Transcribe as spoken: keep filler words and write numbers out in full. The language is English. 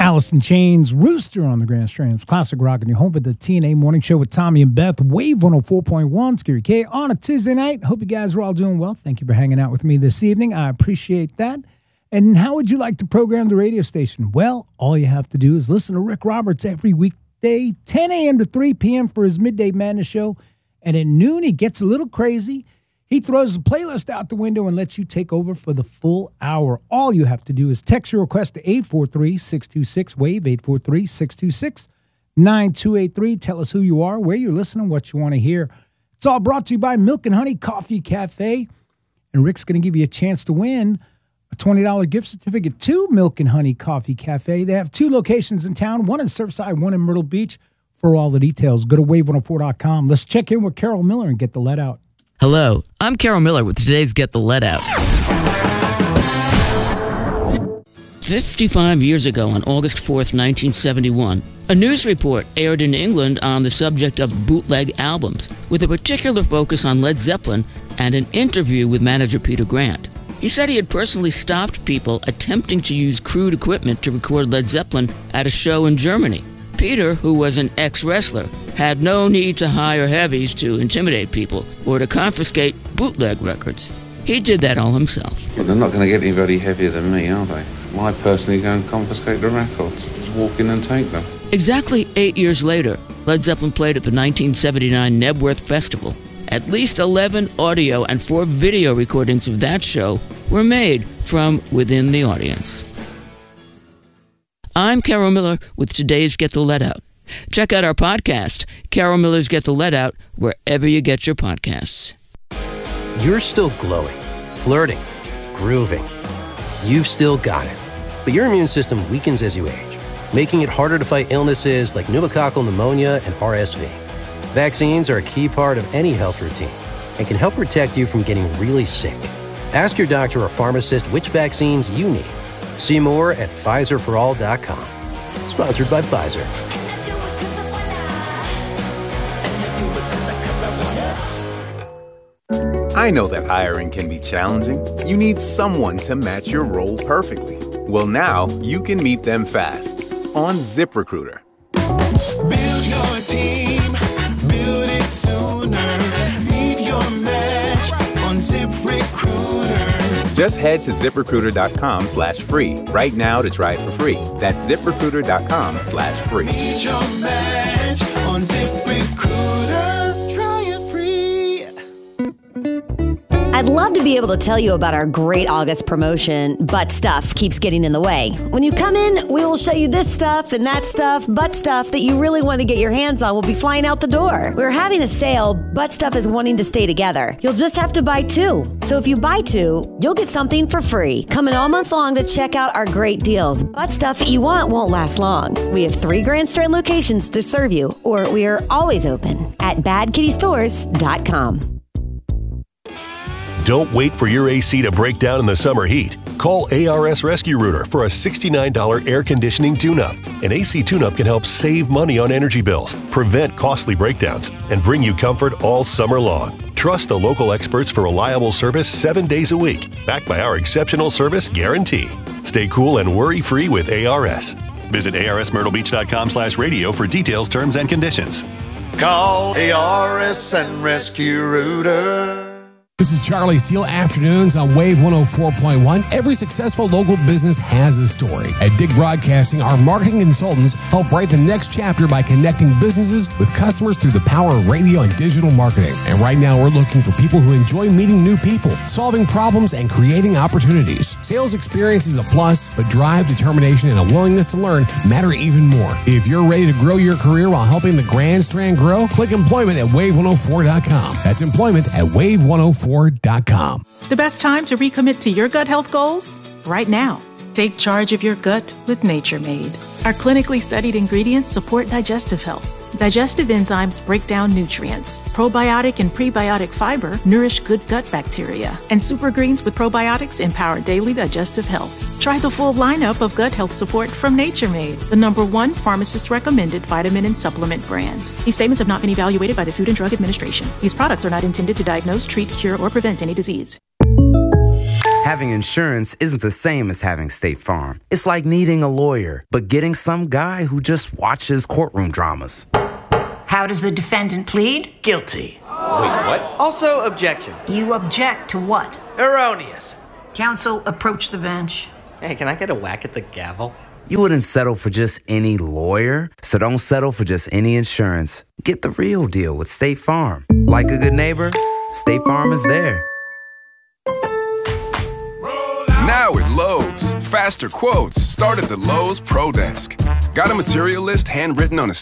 Alice in Chains, Rooster on the Grand Strands, Classic Rock, and your home with the T N A Morning Show with Tommy and Beth, Wave one oh four point one, Scary K on a Tuesday night. Hope you guys are all doing well. Thank you for hanging out with me this evening. I appreciate that. And how would you like to program the radio station? Well, all you have to do is listen to Rick Roberts every weekday, ten a.m. to three p.m. for his Midday Madness show. And at noon, he gets a little crazy. He throws the playlist out the window and lets you take over for the full hour. All you have to do is text your request to eight four three, six two six, WAVE, eight four three, six two six, nine two eight three. Tell us who you are, where you're listening, what you want to hear. It's all brought to you by Milk and Honey Coffee Cafe. And Rick's going to give you a chance to win a twenty dollars gift certificate to Milk and Honey Coffee Cafe. They have two locations in town, one in Surfside, one in Myrtle Beach. For all the details, go to wave one oh four dot com. Let's check in with Carol Miller and get the let out. Hello, I'm Carol Miller with today's Get the Let Out. fifty-five years ago, on August fourth, nineteen seventy-one, a news report aired in England on the subject of bootleg albums, with a particular focus on Led Zeppelin and an interview with manager Peter Grant. He said he had personally stopped people attempting to use crude equipment to record Led Zeppelin at a show in Germany. Peter, who was an ex-wrestler, had no need to hire heavies to intimidate people or to confiscate bootleg records. He did that all himself. But they're not going to get anybody heavier than me, are they? Why personally go and confiscate the records? Just walk in and take them. Exactly eight years later, Led Zeppelin played at the nineteen seventy-nine Nebworth Festival. At least eleven audio and four video recordings of that show were made from within the audience. I'm Carol Miller with today's Get the Let Out. Check out our podcast, Carol Miller's Get the Let Out, wherever you get your podcasts. You're still glowing, flirting, grooving. You've still got it. But your immune system weakens as you age, making it harder to fight illnesses like pneumococcal pneumonia and R S V. Vaccines are a key part of any health routine and can help protect you from getting really sick. Ask your doctor or pharmacist which vaccines you need. See more at Pfizer for all dot com. Sponsored by Pfizer. I know that hiring can be challenging. You need someone to match your role perfectly. Well, now you can meet them fast on ZipRecruiter. Build your team, build it sooner. Meet your match on ZipRecruiter. Just head to ZipRecruiter.com slash free right now to try it for free. That's ZipRecruiter.com slash free. Meet your match on ZipRecruiter. Try it free. I'd love to be able to tell you about our great August promotion, but stuff keeps getting in the way. When you come in, we will show you this stuff and that stuff, but stuff that you really want to get your hands on will be flying out the door. We're having a sale, but stuff is wanting to stay together. You'll just have to buy two. So if you buy two, you'll get something for free. Come in all month long to check out our great deals. But stuff that you want won't last long. We have three Grand Strand locations to serve you, or we are always open at bad kitty stores dot com. Don't wait for your A C to break down in the summer heat. Call A R S Rescue Rooter for a sixty-nine dollars air conditioning tune-up. An A C tune-up can help save money on energy bills, prevent costly breakdowns, and bring you comfort all summer long. Trust the local experts for reliable service seven days a week, backed by our exceptional service guarantee. Stay cool and worry-free with A R S. Visit arsmyrtlebeach.com slash radio for details, terms, and conditions. Call A R S and Rescue Rooter. This is Charlie Steele, afternoons on Wave one oh four point one. Every successful local business has a story. At Dig Broadcasting, our marketing consultants help write the next chapter by connecting businesses with customers through the power of radio and digital marketing. And right now, we're looking for people who enjoy meeting new people, solving problems, and creating opportunities. Sales experience is a plus, but drive, determination, and a willingness to learn matter even more. If you're ready to grow your career while helping the Grand Strand grow, click employment at wave one oh four dot com. That's employment at wave one oh four dot com. The best time to recommit to your gut health goals? Right now. Take charge of your gut with Nature Made. Our clinically studied ingredients support digestive health. Digestive enzymes break down nutrients. Probiotic and prebiotic fiber nourish good gut bacteria. And super greens with probiotics empower daily digestive health. Try the full lineup of gut health support from Nature Made, the number one pharmacist-recommended vitamin and supplement brand. These statements have not been evaluated by the Food and Drug Administration. These products are not intended to diagnose, treat, cure, or prevent any disease. Having insurance isn't the same as having State Farm. It's like needing a lawyer, but getting some guy who just watches courtroom dramas. How does the defendant plead? Guilty. Wait, what? Also, objection. You object to what? Erroneous. Counsel, approach the bench. Hey, can I get a whack at the gavel? You wouldn't settle for just any lawyer, so don't settle for just any insurance. Get the real deal with State Farm. Like a good neighbor, State Farm is there. Now at Lowe's, faster quotes start at the Lowe's Pro Desk. Got a material list handwritten on a